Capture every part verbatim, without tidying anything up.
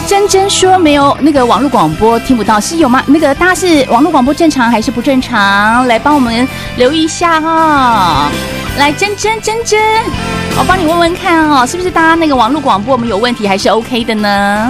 珍珍说没有那个网络广播听不到，是有吗？那个大家是网络广播正常还是不正常？来帮我们留意一下哈、哦。来，珍珍珍珍，我帮你问问看哦，是不是大家那个网络广播我们有问题还是 OK 的呢？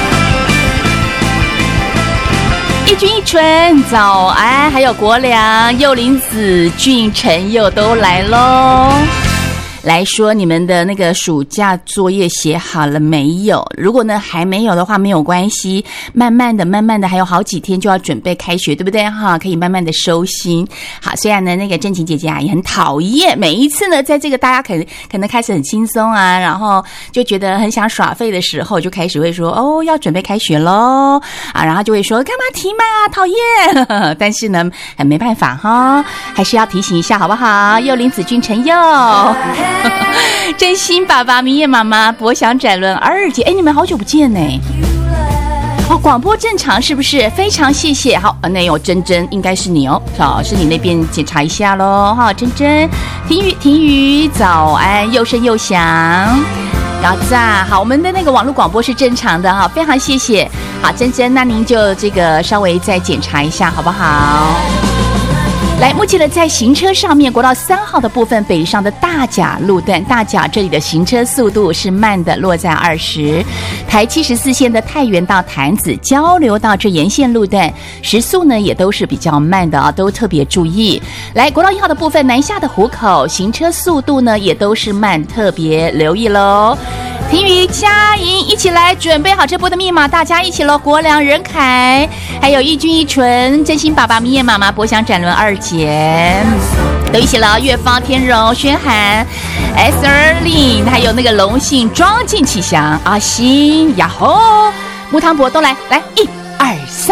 一君一纯早安，还有国良、幼林子俊、陈佑都来咯。来说你们的那个暑假作业写好了没有？如果呢还没有的话，没有关系，慢慢的慢慢的还有好几天就要准备开学，对不对哈？可以慢慢的收心。好，虽然呢那个真情姐姐啊也很讨厌，每一次呢在这个大家可能可能开始很轻松啊，然后就觉得很想耍废的时候，就开始会说哦要准备开学咯啊，然后就会说干嘛提慢啊，讨厌。但是呢没办法哈，还是要提醒一下好不好？幼林子君、陈佑。真心爸爸、明夜妈妈、博祥、展伦、二姐，哎，你们好久不见呢！哦，广播正常是不是？非常谢谢。好，那有珍珍，应该是你哦，好，是你那边检查一下咯。哈，珍珍、婷宇、婷宇，早安，又声又响。然后赞，好，我们的那个网络广播是正常的哈，非常谢谢。好，珍珍，那您就这个稍微再检查一下，好不好？来，目前呢，在行车上面，国道三号的部分北上的大甲路段，大甲这里的行车速度是慢的，落在二十。台七十四线的太原到潭子交流到这沿线路段，时速呢也都是比较慢的啊，都特别注意。来，国道一号的部分，南下的湖口行车速度呢也都是慢，特别留意喽。婷宇、嘉莹一起来准备好这波的密码，大家一起喽！国良、任凯，还有一君一纯、真心爸爸、明夜妈妈、博祥、展伦、二姐，都一起了。月芳、天荣、宣涵、S 二令，还有那个龙信、庄敬启祥、阿星、雅吼、木汤伯都来，来一二三。